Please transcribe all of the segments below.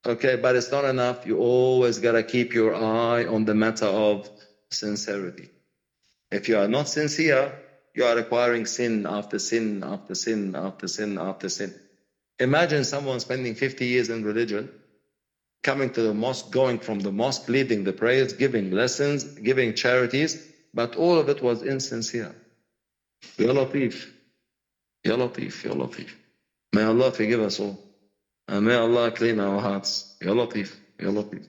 Okay, but it's not enough. You always got to keep your eye on the matter of sincerity. If you are not sincere, you are acquiring sin after sin after sin after sin after sin. Imagine someone spending 50 years in religion, coming to the mosque, going from the mosque, leading the prayers, giving lessons, giving charities, but all of it was insincere. Ya Latif, Ya Latif, Ya Latif. May Allah forgive us all. And may Allah clean our hearts. Ya Latif, Ya Latif.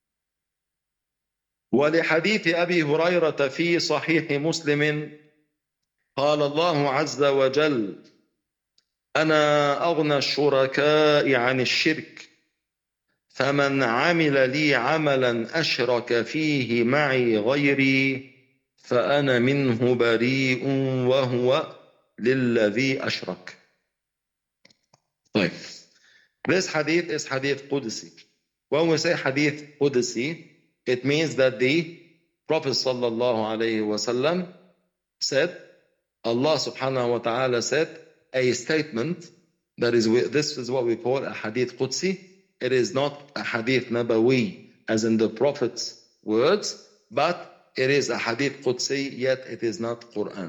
ولحديث أبي هريرة في صحيح مسلم قال الله عز وجل أنا أغنى الشركاء عن الشرك فمن عمل لي عملا أشرك فيه معي غيري فأنا منه بريء وهو للذي أشرك. طيب. This hadith is hadith Qudsi. When we say hadith Qudsi, it means that the Prophet sallallahu alayhi wasallam said, Allah subhanahu wa ta'ala said a statement that is, this is what we call a hadith Qudsi. It is not a hadith Nabawi as in the Prophet's words, but it is a hadith Qudsi, yet it is not Quran.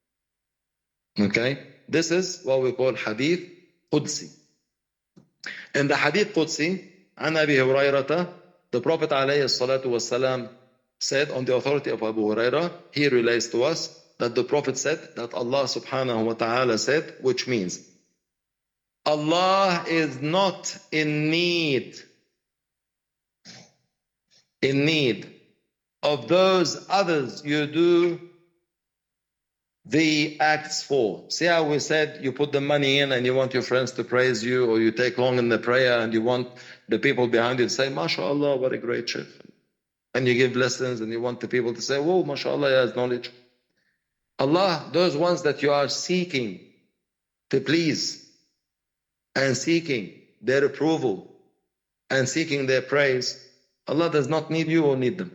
Okay? This is what we call hadith Qudsi. In the hadith Qudsi, عن أبي هريرة, the Prophet عليه الصلاة والسلام said on the authority of Abu Hurairah, he relates to us that the Prophet said that Allah subhanahu wa ta'ala said, which means Allah is not in need of those others you do the acts for. See how we said you put the money in and you want your friends to praise you, or you take long in the prayer and you want the people behind you to say, MashaAllah, what a great sheikh. And you give lessons and you want the people to say, whoa, MashaAllah, he has knowledge. Allah, those ones that you are seeking to please and seeking their approval and seeking their praise, Allah does not need you or need them.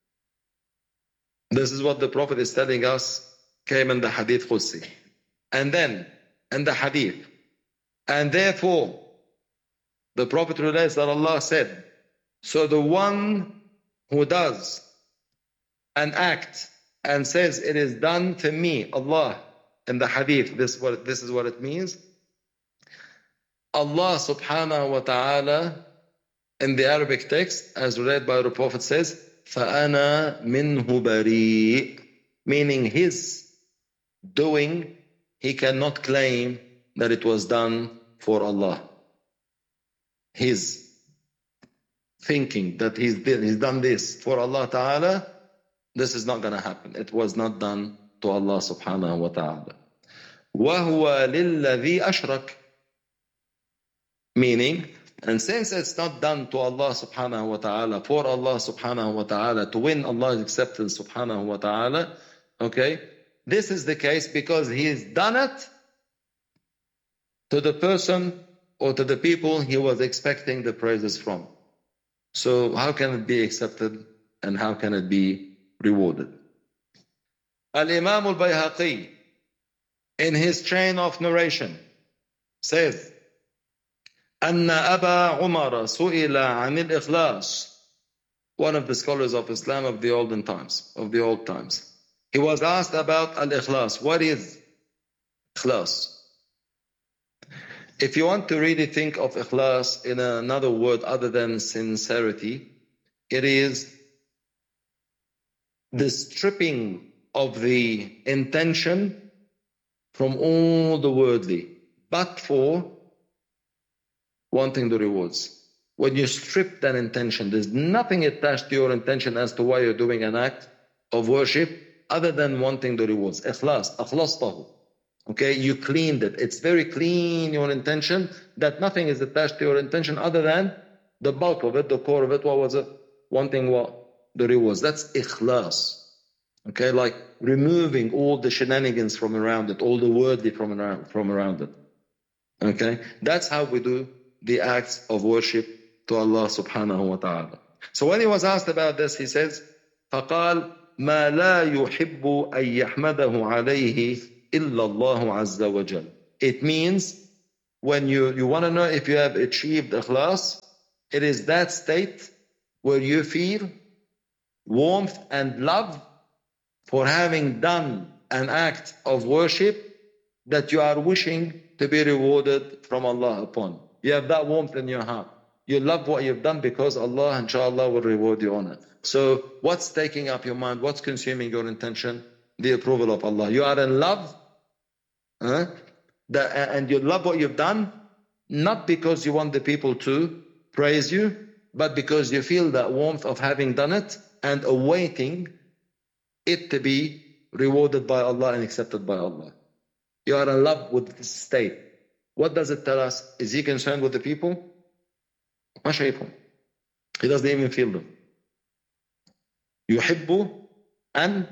This is what the Prophet is telling us, came in the Hadith Qudsi. And then, in the Hadith, and therefore, the Prophet relates that Allah said, so the one who does an act and says it is done for me, Allah, in the Hadith, this is what it means. Allah subhanahu wa ta'ala, in the Arabic text, as read by the Prophet, says, فَأَنَا مِنْهُ بَرِيء, meaning his doing, he cannot claim that it was done for Allah. His thinking that he's done this for Allah Ta'ala, this is not going to happen. It was not done to Allah subhanahu wa ta'ala. وَهُوَ لِلَّذِي أَشْرَكَ, meaning, and since it's not done to Allah subhanahu wa ta'ala, for Allah subhanahu wa ta'ala, to win Allah's acceptance subhanahu wa ta'ala, okay, this is the case because he has done it to the person or to the people he was expecting the praises from. So how can it be accepted and how can it be rewarded? Al-Imam al-Bayhaqi, in his chain of narration, says, أن أبا عمر سئل عن الإخلاص, one of the scholars of Islam of the olden times, of the old times. He was asked about al-ikhlas. What is ikhlas? If you want to really think of ikhlas in another word other than sincerity, it is the stripping of the intention from all the worldly, but for wanting the rewards. When you strip that intention, there's nothing attached to your intention as to why you're doing an act of worship other than wanting the rewards. Ikhlas, akhlastahu. Okay, you cleaned it. It's very clean, your intention, that nothing is attached to your intention other than the bulk of it, the core of it. What was it? Wanting what? The rewards. That's ikhlas. Okay, like removing all the shenanigans from around it, all the worldly from around it. Okay, that's how we do the acts of worship to Allah subhanahu wa ta'ala. So when he was asked about this, he says, فَقَالْ مَا لَا يُحِبُّ أَن يَحْمَدَهُ عَلَيْهِ إِلَّا اللَّهُ عَزَّ وَجَلَّ. It means when you want to know if you have achieved ikhlas, It is that state where you feel warmth and love for having done an act of worship that you are wishing to be rewarded from Allah upon. You have that warmth in your heart. You love what you've done because Allah, inshallah, will reward you on it. So what's taking up your mind? What's consuming your intention? The approval of Allah. You are in love, and you love what you've done, not because you want the people to praise you, but because you feel that warmth of having done it and awaiting it to be rewarded by Allah and accepted by Allah. You are in love with this state. What does it tell us? Is he concerned with the people? ما شايفهم. He doesn't even feel them. يحب أن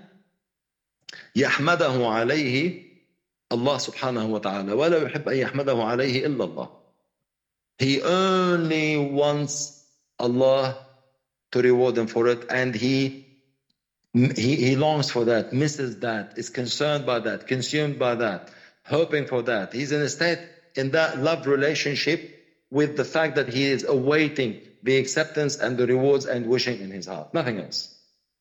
يحمده عليه الله سبحانه وتعالى ولا يحب أن يحمده عليه إلا الله. He only wants Allah to reward him for it, and he longs for that, misses that, is concerned by that, consumed by that, hoping for that. He's in a state in that love relationship with the fact that he is awaiting the acceptance and the rewards and wishing in his heart. Nothing else.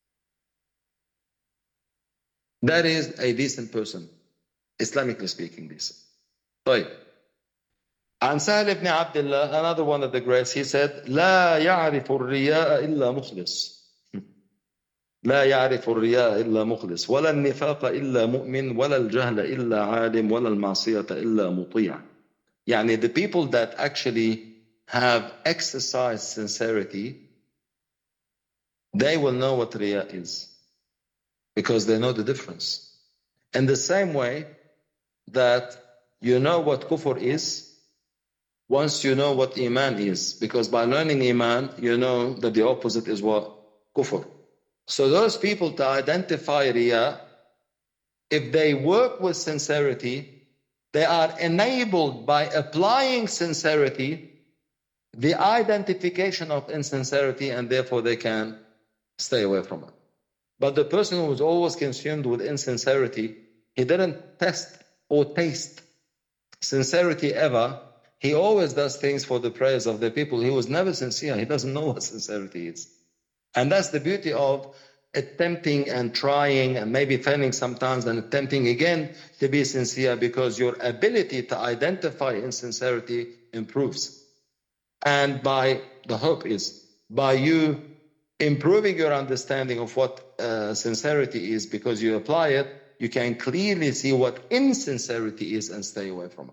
That is a decent person, Islamically speaking, decent. طيب. عن سهل بن عبد الله, another one of the greats, he said, لا يعرف الرياء إلا مخلص. لا يعرف الرياء إلا مخلص ولا النفاق إلا مؤمن ولا الجهل إلا عالم ولا المعصية إلا مطيع. يعني the people that actually have exercised sincerity, they will know what riya is because they know the difference. In the same way that you know what kufr is once you know what iman is, because by learning iman you know that the opposite is what? Kufr. So those people, to identify riya, if they work with sincerity, they are enabled by applying sincerity the identification of insincerity, and therefore they can stay away from it. But the person who is always consumed with insincerity, he didn't test or taste sincerity ever. He always does things for the praise of the people. He was never sincere. He doesn't know what sincerity is. And that's the beauty of attempting and trying and maybe failing sometimes and attempting again to be sincere, because your ability to identify insincerity improves. And the hope is by you improving your understanding of what sincerity is, because you apply it, you can clearly see what insincerity is and stay away from it.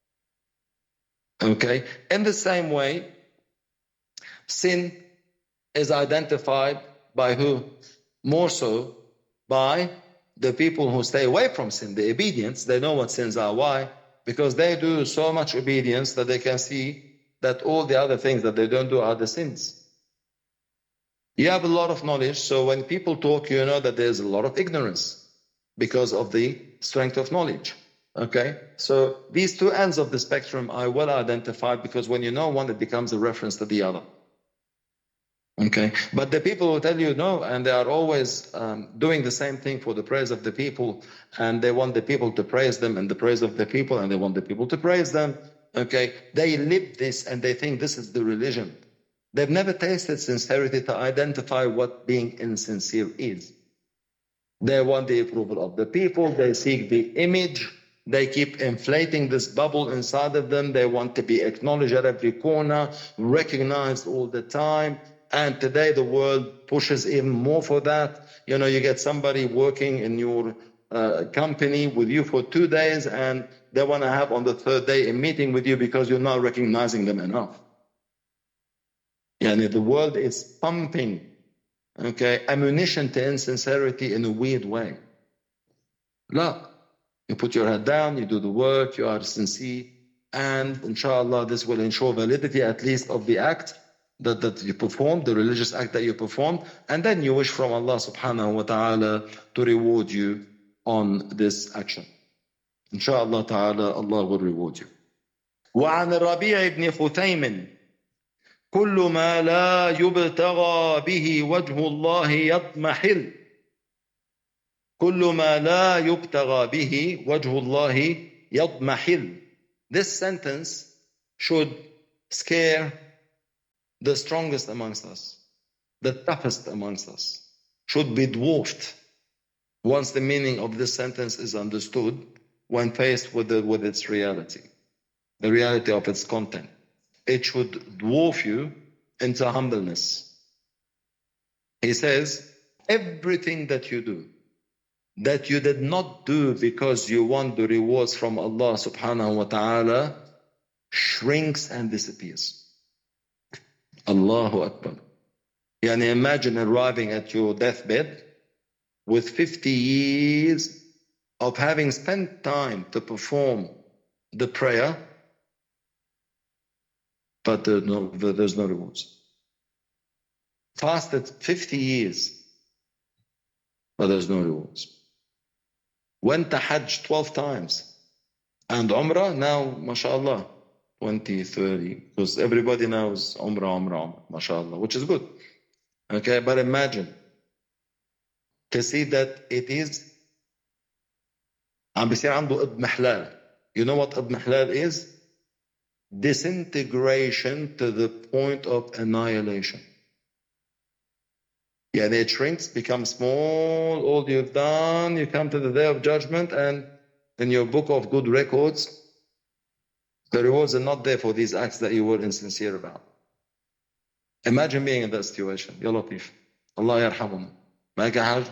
Okay? In the same way, sin is identified by who? More so by the people who stay away from sin, the obedience. They know what sins are. Why? Because they do so much obedience that they can see that all the other things that they don't do are the sins. You have a lot of knowledge, so when people talk, you know that there's a lot of ignorance because of the strength of knowledge. Okay? So these two ends of the spectrum are well identified, because when you know one, it becomes a reference to the other. Okay, but the people who tell you no, and they are always doing the same thing for the praise of the people, and they want the people to praise them, and the praise of the people, and they want the people to praise them. Okay, they live this and they think this is the religion. They've never tasted sincerity to identify what being insincere is. They want the approval of the people. They seek the image. They keep inflating this bubble inside of them. They want to be acknowledged at every corner, recognized all the time. And today the world pushes even more for that. You know, you get somebody working in your company with you for 2 days, and they want to have on the third day a meeting with you because you're not recognizing them enough. Yani the world is pumping, okay, ammunition to insincerity in a weird way. Look, you put your head down, you do the work, you are sincere, and inshallah this will ensure validity at least of the act that you performed, the religious act that you performed, and then you wish from Allah subhanahu wa ta'ala to reward you on this action. Inshallah ta'ala, Allah will reward you. وعن الربيع بن خثيم كل ما لا يبتغى به وجه الله يضمحل كل ما لا يبتغى به وجه الله يضمحل. This sentence should scare the strongest amongst us, the toughest amongst us, should be dwarfed once the meaning of this sentence is understood when faced with its reality, the reality of its content. It should dwarf you into humbleness. He says, everything that you do, that you did not do because you want the rewards from Allah subhanahu wa ta'ala, shrinks and disappears. Allahu Akbar. Yani imagine arriving at your deathbed with 50 years of having spent time to perform the prayer, but there's no rewards. Fasted 50 years, but there's no rewards. Went to Hajj 12 times. And Umrah now, mashallah, 20, 30. Because everybody knows Umrah, mashallah, which is good. Okay, but imagine to see that it is عم بيصير عنده اضمحلال. You know what اضمحلال is? Disintegration to the point of annihilation. Yeah, it shrinks, becomes small, all you've done, you come to the day of judgment, and in your book of good records, the rewards are not there for these acts that you were insincere about. Imagine being in that situation. Ya Latif. Allah yarhamuna. معك حاجة؟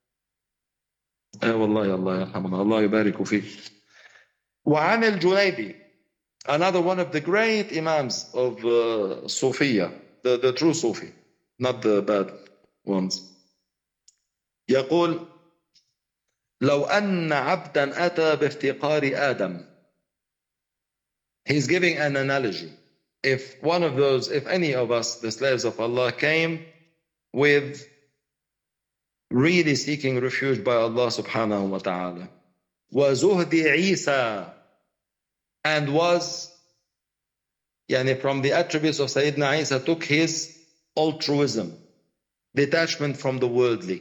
والله الله يرحمنا. الله يبارك فيك. وعن الجنيدي, another one of the great imams of Sufiya, the true Sufi, not the bad ones. يقول لو أن عبدا أتى بافتقار آدم. He's giving an analogy. If any of us, the slaves of Allah, came with really seeking refuge by Allah subhanahu wa ta'ala, وَزُهْدِ عِيسَى, and was, from the attributes of Sayyidina Isa, took his altruism, detachment from the worldly,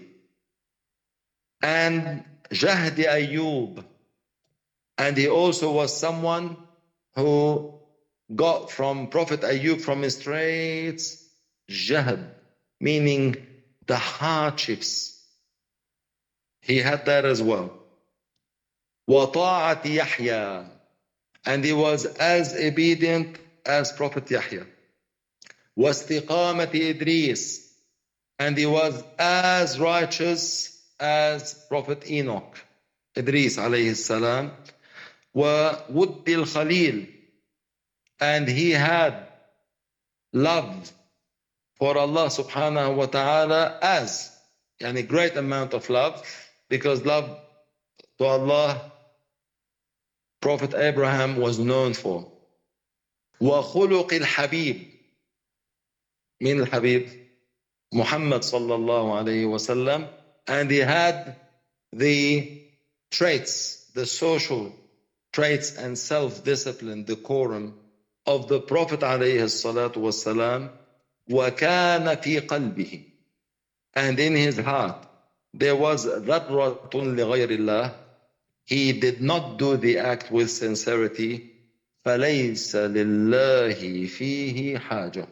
and Jahd Ayyub, and he also was someone who got from Prophet Ayyub from his traits, Jahd, meaning the hardships. He had that as well. وَطَاعَةِ Yahya, and he was as obedient as Prophet Yahya. وَاسْتِقَامَةِ Idris, and he was as righteous as Prophet Enoch, Idris alayhi salam. وَوُدِّ الْخَلِيلِ, and he had love for Allah subhanahu wa ta'ala as, great amount of love, because love to Allah, Prophet Abraham was known for. وَخُلُقِ الْحَبِيبِ, min al-Habib, Muhammad sallallahu alayhi wa sallam, and he had the traits, the social traits and self-discipline, decorum of the Prophet alayhi salatu wasalam. وَكَانَ فِي قَلْبِهِ, and in his heart there was ذَرَّةٌ لِغَيْرِ اللَّهِ. He did not do the act with sincerity. فَلَيْسَ لِلَّهِ فِيهِ حَاجَةٌ.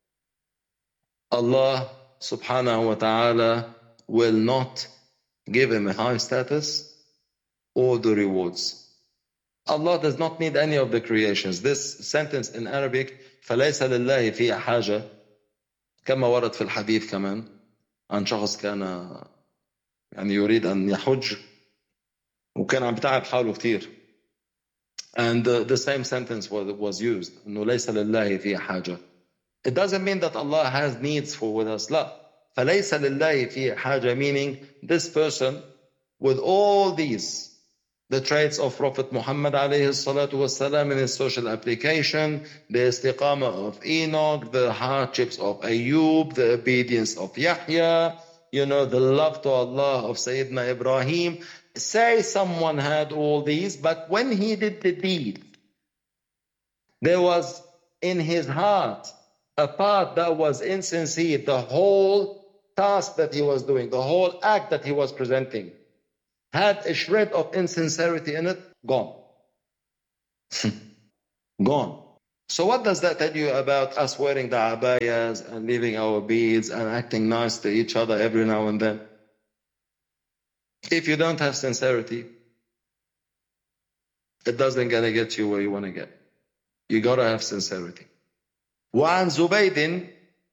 Allah subhanahu wa ta'ala will not give him a high status or the rewards. Allah does not need any of the creations. This sentence in Arabic, فَلَيْسَ لِلَّهِ فِيهِ حَاجَةٌ, كما ورد في الحديث كمان عن شخص كان يريد أن يحج وكان عم بتعب حاله كتير. And the same sentence was used. إنه ليس لله فيه حاجة. It doesn't mean that Allah has needs for with us. لا. فليس لله فيه حاجة, meaning this person with all these, the traits of Prophet Muhammad alayhi salatu wasalam in his social application, the istiqamah of Enoch, the hardships of Ayyub, the obedience of Yahya, the love to Allah of Sayyidina Ibrahim. Say someone had all these, but when he did the deed, there was in his heart a part that was insincere. The whole task that he was doing, the whole act that he was presenting, had a shred of insincerity in it, gone. Gone. So what does that tell you about us wearing the abayas and leaving our beads and acting nice to each other every now and then? If you don't have sincerity, it doesn't gonna get you where you want to get. You gotta have sincerity. وعن زبيد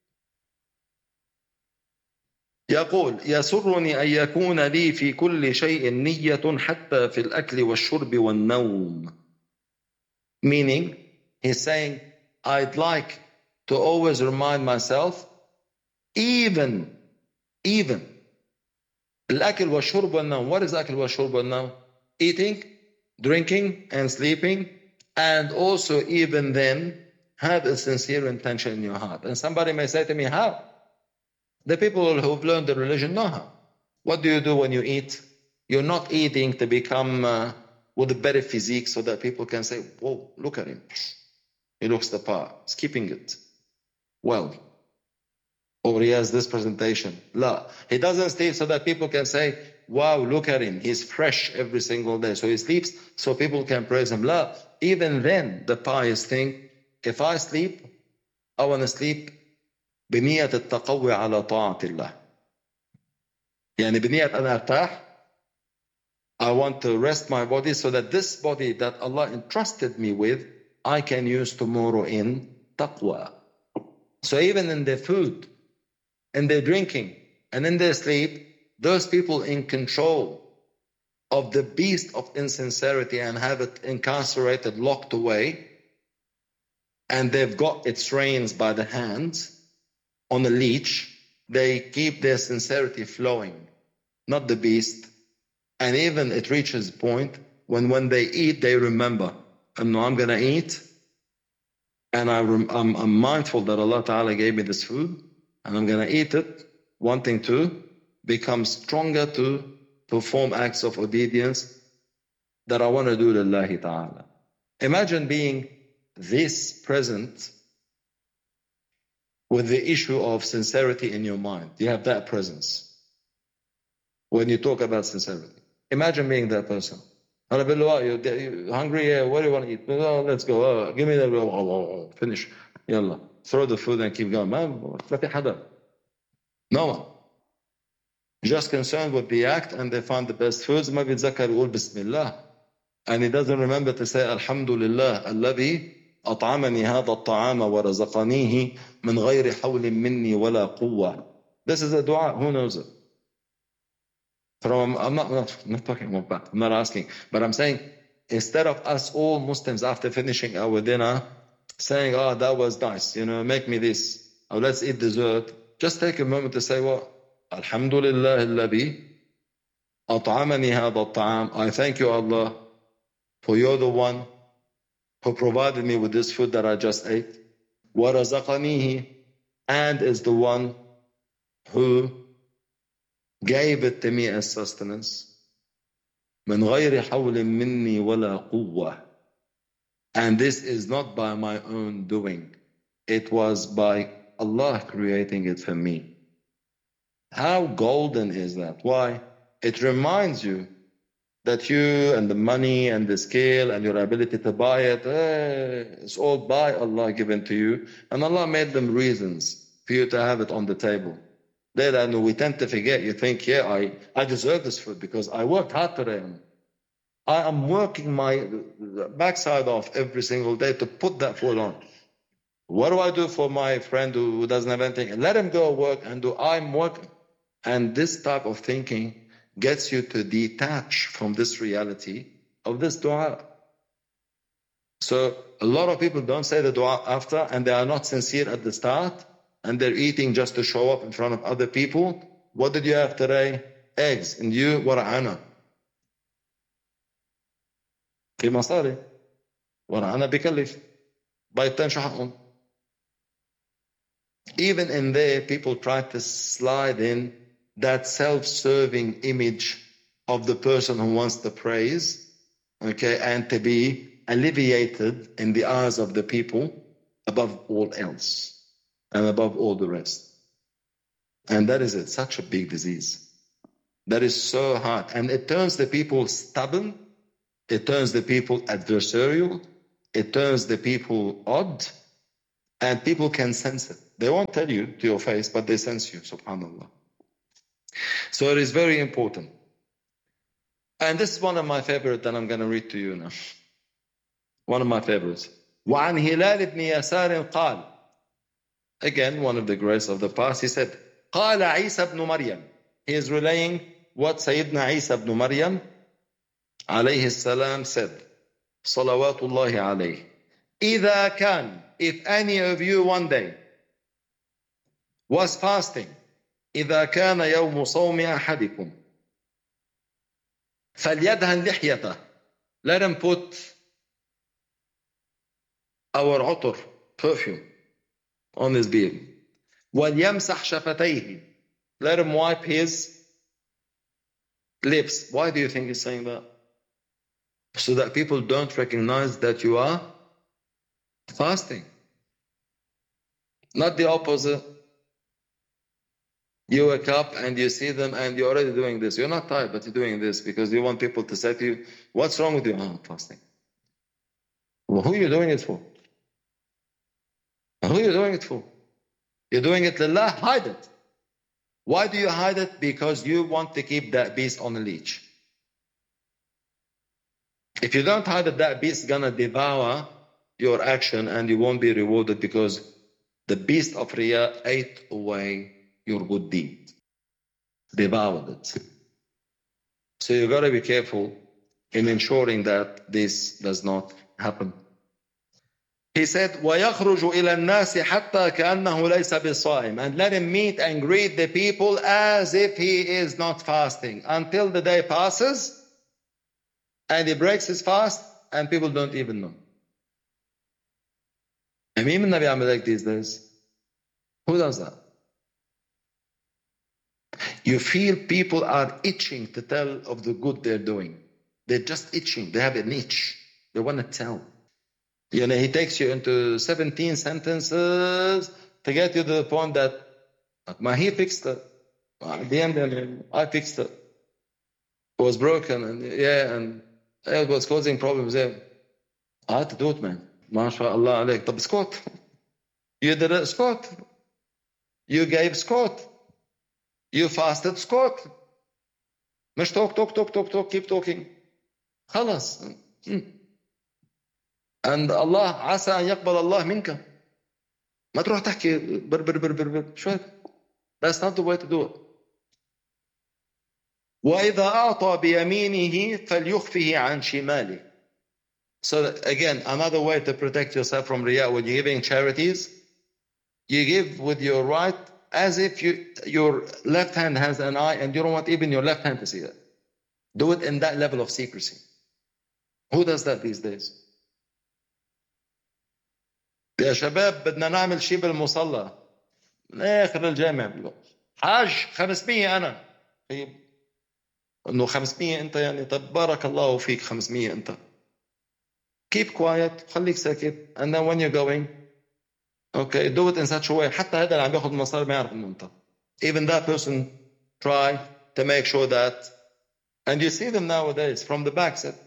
يقول يسرني أن يكون لي في كل شيء نية حتى في الأكل والشرب والنوم. Meaning, he's saying, I'd like to always remind myself, even الأكل والشرب والنوم. What is الأكل والشرب والنوم? Eating, drinking, and sleeping, and also even then, have a sincere intention in your heart. And somebody may say to me, how? The people who've learned the religion know how. What do you do when you eat? You're not eating to become with a better physique so that people can say, whoa, look at him. He looks the part. He's keeping it well. Or he has this presentation. La. He doesn't sleep so that people can say, wow, look at him. He's fresh every single day. So he sleeps so people can praise him. La. Even then, the pious thing, if I sleep, I want to sleep بنية التقوي على طاعة الله. يعني بنية أنا أرتاح. I want to rest my body so that this body that Allah entrusted me with, I can use tomorrow in taqwa. So even in their food, in their drinking, and in their sleep, those people in control of the beast of insincerity and have it incarcerated, locked away, and they've got its reins by the hands on a leash, they keep their sincerity flowing, not the beast. And even it reaches a point when they eat, they remember, I'm going to eat, and I'm mindful that Allah Ta'ala gave me this food, and I'm going to eat it, wanting to become stronger to perform acts of obedience that I want to do lillahi ta'ala. Imagine being this present with the issue of sincerity in your mind. You have that presence when you talk about sincerity. Imagine being that person. You're hungry? Yeah, what do you want to eat? Oh, let's go. Oh, give me that. Oh, finish. Yalla. Throw the food and keep going. No one. Just concerned with the act, and they find the best foods. ما بيتذكر يقول بسم الله. And he doesn't remember to say Alhamdulillah الذي أطعمني هذا الطعام ورزقنيه من غير حول مني ولا قوة. This is a dua. Who knows it? I'm not talking about that. I'm not asking. But I'm saying, instead of us all Muslims after finishing our dinner saying, oh, that was nice, make me this, or let's eat dessert, just take a moment to say, well, Alhamdulillah الذي أطعمني هذا الطعام. I thank you, Allah, for you're the one who provided me with this food that I just ate. وَرَزَقَنِيهِ, and is the one who gave it to me as sustenance. مِنْ غَيْرِ حَوْلٍ مِّنِّي وَلَا قُوَّةٍ. And this is not by my own doing. It was by Allah creating it for me. How golden is that? Why? It reminds you that you and the money and the skill and your ability to buy it, it's all by Allah given to you. And Allah made them reasons for you to have it on the table. Then we tend to forget. You think, yeah, I deserve this food because I worked hard today. I am working my backside off every single day to put that food on. What do I do for my friend who doesn't have anything? Let him go work and do. I'm working. And this type of thinking gets you to detach from this reality of this dua. So a lot of people don't say the dua after, and they are not sincere at the start, and they're eating just to show up in front of other people. What did you have today? Eggs. And you, wara'ana. في مصاري. wara'ana بكلف. بايتين شحقهم. Even in there, people try to slide in that self-serving image of the person who wants the praise, okay, and to be alleviated in the eyes of the people above all else and above all the rest. And that is it, such a big disease. That is so hard. And it turns the people stubborn. It turns the people adversarial. it turns the people odd, and people can sense it. They won't tell you to your face, but they sense you, subhanAllah. So it is very important. And this is one of my favorites that I'm going to read to you now. One of my favorites. وعن هلال بن يسار قال, again, one of the greats of the past, he said, قال عيسى بن مريم. He is relaying what Sayyidina Isa ibn Maryam عليه السلام said. صلوات الله عليه. إذا كان, if any of you one day was fasting, إذا كان يوم صوم أحدكم فليدهن لحيته. Let him put our عطر, perfume, on his beard. وَلْيَمْسَحْ شَفَتَيْهِ. Let him wipe his lips. Why do you think he's saying that? So that people don't recognize that you are fasting. Not the opposite. You wake up and you see them and you're already doing this. You're not tired, but you're doing this because you want people to say to you, what's wrong with you? Oh, I'm fasting. Well, who are you doing it for? Who are you doing it for? You're doing it lillah, hide it. Why do you hide it? Because you want to keep that beast on a leash. If you don't hide it, that beast is going to devour your action and you won't be rewarded because the beast of Riyah ate away your good deed. Devoured it. So you got to be careful in ensuring that this does not happen. He said, وَيَخْرُجُ إِلَى النَّاسِ حَتَّى كَأَنَّهُ لَيْسَ بِالصَّائِمِ. And let him meet and greet the people as if he is not fasting until the day passes and he breaks his fast and people don't even know. And مين منا بيعمل like these days? Who does that? You feel people are itching to tell of the good they're doing. They're just itching. They have an itch. They want to tell. You know, he takes you into 17 sentences to get you to the point that, he fixed it. At the end, I fixed it. It was broken, and and it was causing problems there. I had to do it, man. MashaAllah alayk. طب Scott, you did it, Scott. You gave Scott. You fasted Scott. مش talk, keep talking. خلاص. And Allah عسى أن يقبل الله منك. ما تروح تحكي بر شو هيك. That's not the way to do it. وإذا أعطى بيمينه فليخفه عن شماله. So again, another way to protect yourself from riyah when you're giving charities, you give with your right as if your left hand has an eye and you don't want even your left hand to see it. Do it in that level of secrecy. Who does that these days? يا شباب بدنا نعمل شيء بالمصلى من آخر الجامع. حاج 500 أنا. إنه 500 أنت يعني طب بارك الله فيك 500 أنت. Keep quiet, خليك ساكت, and then when you're going, okay, do it in such a way. حتى هذا اللي عم ياخذ المصاري ما يعرف إنه أنت. Even that person try to make sure that, and you see them nowadays from the back said,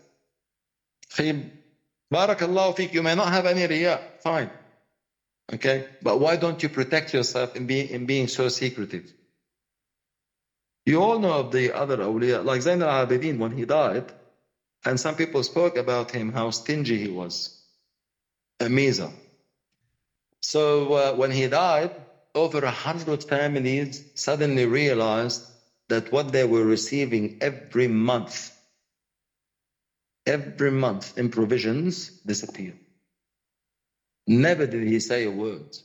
بارك الله فيك, you may not have any riyah, fine. Okay, but why don't you protect yourself in being so secretive? You all know of the other awliya, like Zayn al-Abidin when he died, and some people spoke about him, how stingy he was. A miser. So when he died, over 100 families suddenly realized that what they were receiving every month in provisions disappeared. Never did he say a word.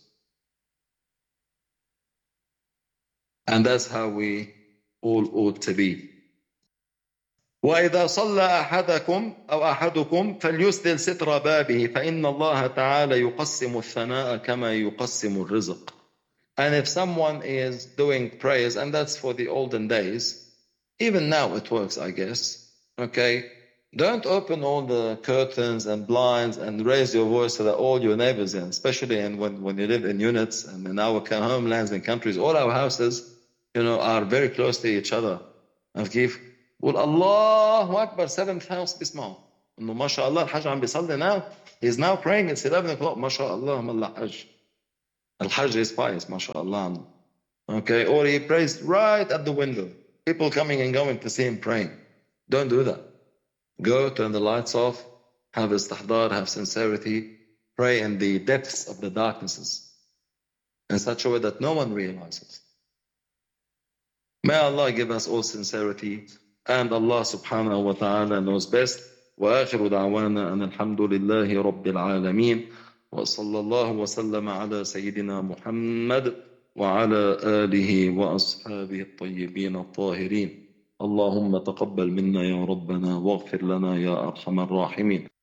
And that's how we all ought to be. وإذا صلى أحدكم أو أحدكم فليسدل ستر بابه فإن الله تعالى يقسم الثناء كما يقسم الرزق. And if someone is doing prayers, and that's for the olden days, even now it works, I guess. Okay, don't open all the curtains and blinds and raise your voice so that all your neighbors, and especially when you live in units and in our homelands and countries, all our houses, are very close to each other. And give, well, Allahu Akbar, 7th house بيسمعوا. إنه ما شاء الله الحج عم بيصلي now. He's now praying. It's 11 o'clock. ما شاء الله ملا حج. الحج is pious. ما شاء الله. Okay, or he prays right at the window. People coming and going to see him praying. Don't do that. Go, turn the lights off, have istihdar, have sincerity, pray in the depths of the darknesses in such a way that no one realizes. May Allah give us all sincerity, and Allah subhanahu wa ta'ala knows best. وآخر دعوانا أن الحمد لله رب العالمين وصلى الله وسلم على سيدنا محمد وعلى آله وأصحابه الطيبين الطاهرين. اللهم تقبل منا يا ربنا واغفر لنا يا أرحم الراحمين.